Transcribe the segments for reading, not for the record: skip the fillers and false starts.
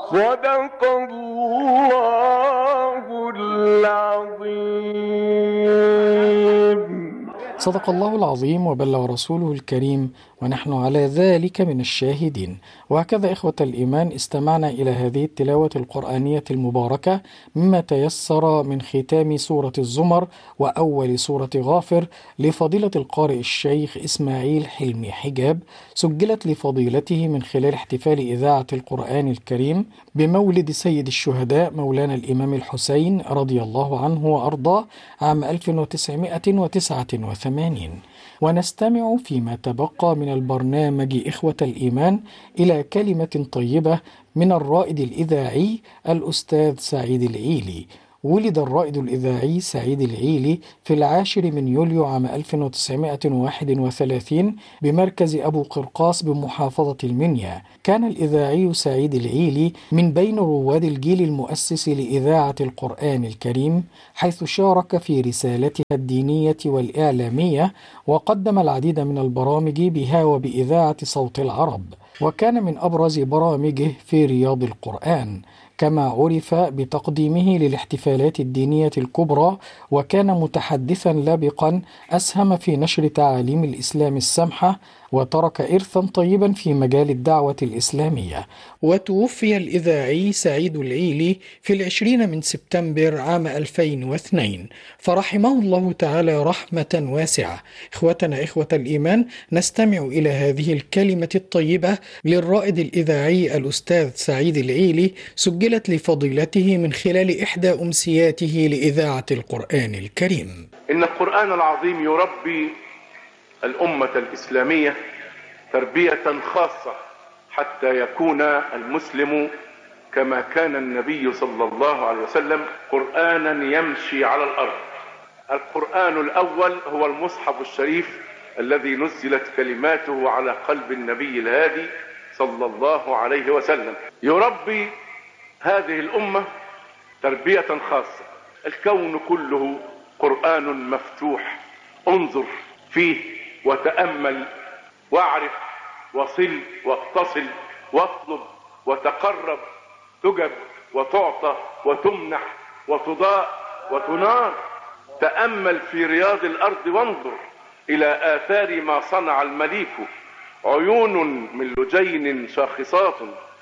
صدق الله العظيم. صدق الله العظيم وبلغ رسوله الكريم، ونحن على ذلك من الشاهدين. وهكذا إخوة الإيمان استمعنا إلى هذه التلاوة القرآنية المباركة مما تيسر من ختام سورة الزمر وأول سورة غافر لفضيلة القارئ الشيخ إسماعيل حلمي حجاب، سجلت لفضيلته من خلال احتفال إذاعة القرآن الكريم بمولد سيد الشهداء مولانا الإمام الحسين رضي الله عنه وأرضاه عام 1989. ونستمع فيما تبقى من البرنامج إخوة الإيمان إلى كلمة طيبة من الرائد الإذاعي الأستاذ سعيد العيلي. ولد الرائد الإذاعي سعيد العيلي في 10 من يوليو عام 1931 بمركز أبو قرقاس بمحافظة المنيا. كان الإذاعي سعيد العيلي من بين رواد الجيل المؤسس لإذاعة القرآن الكريم، حيث شارك في رسالتها الدينية والإعلامية، وقدم العديد من البرامج بها وبإذاعة صوت العرب، وكان من أبرز برامجه في رياض القرآن، كما عرف بتقديمه للاحتفالات الدينية الكبرى، وكان متحدثا لبقا أسهم في نشر تعاليم الإسلام السمحة، وترك إرثا طيبا في مجال الدعوة الإسلامية. وتوفي الإذاعي سعيد العيلي في 20 من سبتمبر عام 2002، فرحمه الله تعالى رحمة واسعة. إخوتنا إخوة الإيمان، نستمع إلى هذه الكلمة الطيبة للرائد الإذاعي الأستاذ سعيد العيلي، سجلت لفضيلته من خلال إحدى أمسياته لإذاعة القرآن الكريم. إن القرآن العظيم يربي الأمة الإسلامية تربية خاصة حتى يكون المسلم كما كان النبي صلى الله عليه وسلم قرآنا يمشي على الأرض. القرآن الأول هو المصحف الشريف الذي نزلت كلماته على قلب النبي الهادي صلى الله عليه وسلم. يربي هذه الأمة تربية خاصة. الكون كله قرآن مفتوح، انظر فيه وتأمل واعرف وصل واتصل واطلب وتقرب، تجب وتعطى وتمنح وتضاء وتنار. تأمل في رياض الأرض وانظر إلى آثار ما صنع المليك. عيون من لجين شاخصات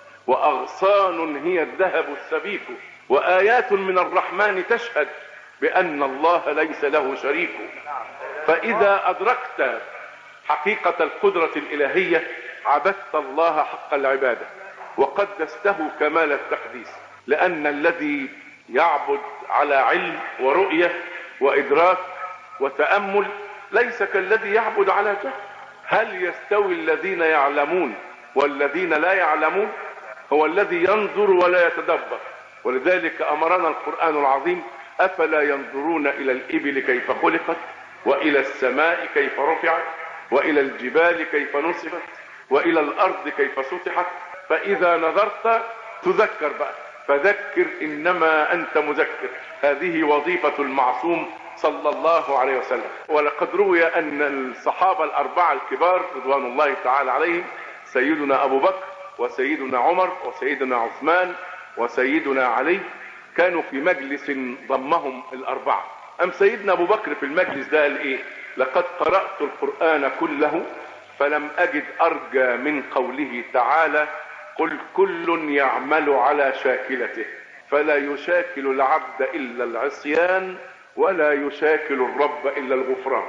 وأغصان هي الذهب السبيك، وآيات من الرحمن تشهد بأن الله ليس له شريك. فإذا أدركت حقيقة القدرة الإلهية عبدت الله حق العبادة وقدسته كمال التقديس، لأن الذي يعبد على علم ورؤية وإدراك وتأمل ليس كالذي يعبد على جهل. هل يستوي الذين يعلمون والذين لا يعلمون؟ هو الذي ينظر ولا يتدبر. ولذلك أمرنا القرآن العظيم: أفلا ينظرون إلى الإبل كيف خلقت، وإلى السماء كيف رفعت، وإلى الجبال كيف نصبت، وإلى الأرض كيف سطحت. فإذا نظرت تذكر بقى، فذكر إنما أنت مذكر. هذه وظيفة المعصوم صلى الله عليه وسلم. ولقد روي أن الصحابة الأربعة الكبار رضوان الله تعالى عليهم، سيدنا أبو بكر وسيدنا عمر وسيدنا عثمان وسيدنا علي، كانوا في مجلس ضمهم الأربعة. أم سيدنا أبو بكر في المجلس ده قال إيه؟ لقد قرأت القرآن كله فلم أجد أرجى من قوله تعالى: قل كل يعمل على شاكلته فلا يشاكل العبد إلا العصيان ولا يشاكل الرب إلا الغفران.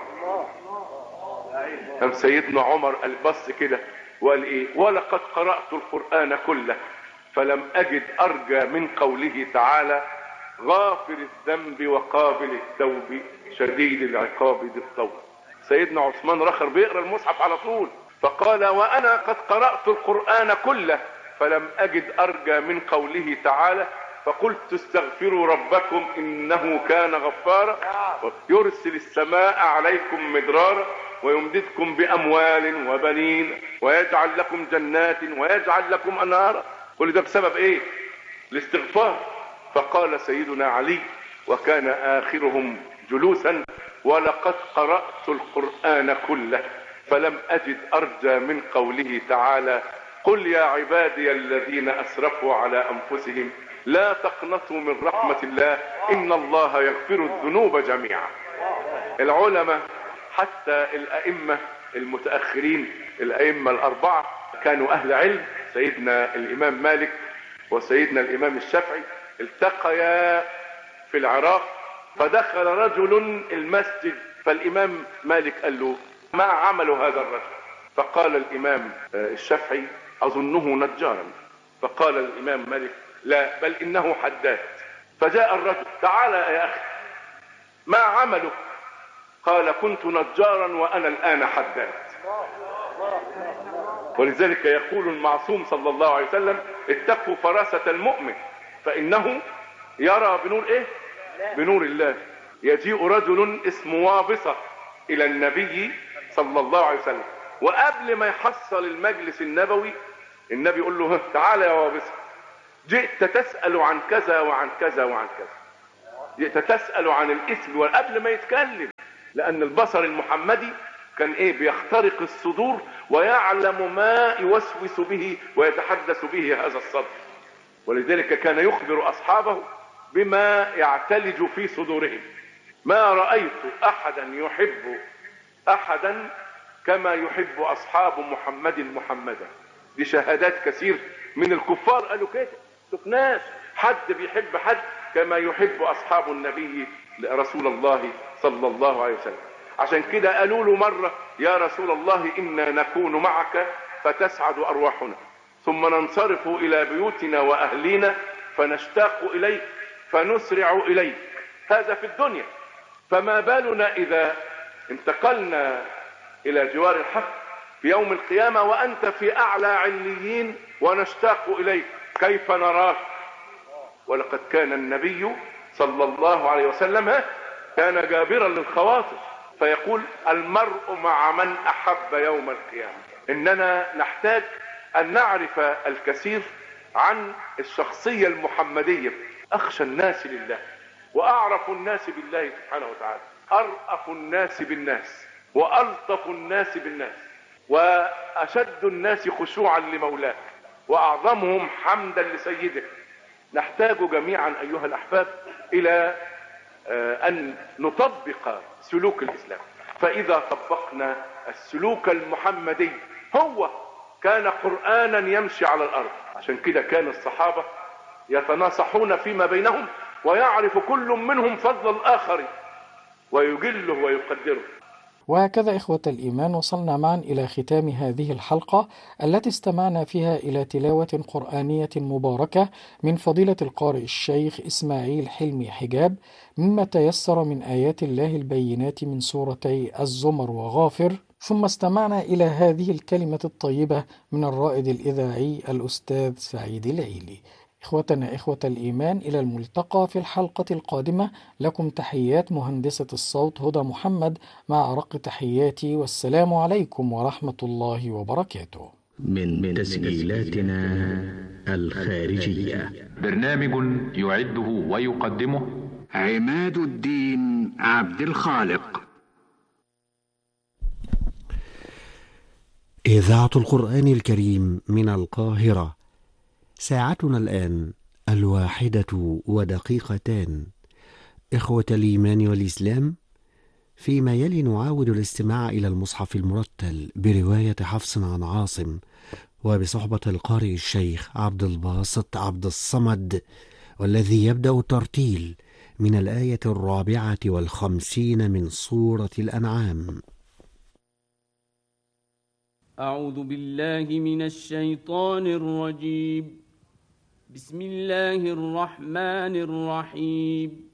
أم سيدنا عمر قال بص كده وقال إيه؟ ولقد قرأت القرآن كله فلم أجد أرجى من قوله تعالى: غافر الذنب وقابل التوب شديد العقاب ذي الطول. سيدنا عثمان رخر بيقرأ المصحف على طول فقال: وأنا قد قرأت القرآن كله فلم أجد أرجى من قوله تعالى: فقلت استغفروا ربكم إنه كان غفارا يرسل السماء عليكم مدرارا ويمددكم بأموال وبنين ويجعل لكم جنات ويجعل لكم أنهارا. كل ده بسبب إيه؟ الاستغفار. فقال سيدنا علي وكان آخرهم جلوسا: ولقد قرأت القرآن كله فلم أجد أرجى من قوله تعالى: قل يا عبادي الذين أسرفوا على أنفسهم لا تقنطوا من رحمة الله إن الله يغفر الذنوب جميعا. العلماء حتى الأئمة المتأخرين، الأئمة الأربعة، كانوا أهل علم. سيدنا الإمام مالك وسيدنا الإمام الشافعي التقيا في العراق، فدخل رجل المسجد، فالإمام مالك قال له: ما عمل هذا الرجل؟ فقال الإمام الشافعي: أظنه نجارا. فقال الإمام مالك: لا، بل إنه حداد. فجاء الرجل: تعال يا أخي، ما عملك؟ قال: كنت نجارا وأنا الآن حداد. ولذلك يقول المعصوم صلى الله عليه وسلم: اتقوا فراسة المؤمن فإنه يرى بنور إيه؟ بنور الله. يجيء رجل اسمه وابصة إلى النبي صلى الله عليه وسلم، وقبل ما يحصل المجلس النبوي النبي يقول له: تعال يا وابصة، جئت تسأل عن كذا وعن كذا وعن كذا، جئت تسأل عن الاسم. وقبل ما يتكلم، لأن البصر المحمدي كان بيخترق الصدور ويعلم ما يوسوس به ويتحدث به هذا الصدر، ولذلك كان يخبر أصحابه بما يعتلج في صدورهم. ما رأيت أحدا يحب أحدا كما يحب أصحاب محمد محمدا. دي شهادات كثير من الكفار قالوا كده، شفناش حد بيحب حد كما يحب أصحاب النبي رسول الله صلى الله عليه وسلم. عشان كده قالوا له مرة: يا رسول الله إنا نكون معك فتسعد أرواحنا، ثم ننصرف إلى بيوتنا وأهلينا فنشتاق إليك فنسرع إليك. هذا في الدنيا، فما بالنا إذا انتقلنا إلى جوار الحق في يوم القيامة وأنت في أعلى عليين ونشتاق إليك، كيف نراك؟ ولقد كان النبي صلى الله عليه وسلم كان جابرا للخواطر، فيقول: المرء مع من أحب يوم القيامة. إننا نحتاج أن نعرف الكثير عن الشخصية المحمدية. أخشى الناس لله وأعرف الناس بالله سبحانه وتعالى، أرأف الناس بالناس وألطف الناس بالناس وأشد الناس خشوعا لمولاه وأعظمهم حمدا لسيده. نحتاج جميعا أيها الأحباب إلى أن نطبق سلوك الإسلام، فإذا طبقنا السلوك المحمدي هو كان قرآنا يمشي على الأرض. عشان كده كان الصحابة يتناصحون فيما بينهم ويعرف كل منهم فضل الآخر ويجله ويقدره. وهكذا إخوة الإيمان وصلنا معا إلى ختام هذه الحلقة التي استمعنا فيها إلى تلاوة قرآنية مباركة من فضيلة القارئ الشيخ إسماعيل حلمي حجاب مما تيسر من آيات الله البينات من سورتي الزمر وغافر. ثم استمعنا إلى هذه الكلمة الطيبة من الرائد الإذاعي الأستاذ سعيد العيلي. إخوتنا إخوة الإيمان، إلى الملتقى في الحلقة القادمة. لكم تحيات مهندسة الصوت هدى محمد مع أرق تحياتي، والسلام عليكم ورحمة الله وبركاته. من تسجيلاتنا الخارجية، برنامج يعده ويقدمه عماد الدين عبد الخالق. إذاعة القرآن الكريم من القاهرة. ساعتنا الآن 1:02. إخوة الإيمان والإسلام، فيما يلي نعاود الاستماع إلى المصحف المرتل برواية حفص عن عاصم وبصحبة القارئ الشيخ عبد الباسط عبد الصمد، والذي يبدأ الترتيل من الآية 54 من سورة الأنعام. أعوذ بالله من الشيطان الرجيم. بسم الله الرحمن الرحيم.